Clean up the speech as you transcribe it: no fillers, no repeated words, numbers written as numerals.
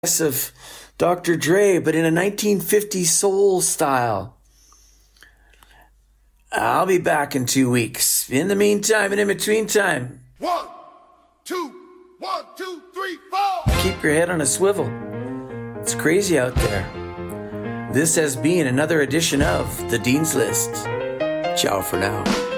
of Dr. Dre, but in a 1950s soul style. I'll be back in 2 weeks. In the meantime and in between time, 1, 2, 1, 2, 3, 4. keep your head on a swivel. It's crazy out there. This has been another edition of The Dean's List. Ciao for now.